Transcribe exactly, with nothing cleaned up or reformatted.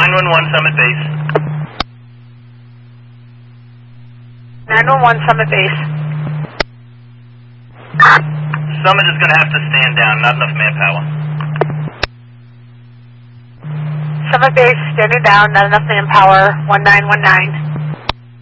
nine one one Summit Base. nine one one Summit Base. Summit is going to have to stand down, not enough manpower. Summit Base, standing down, not enough manpower, one nine one nine.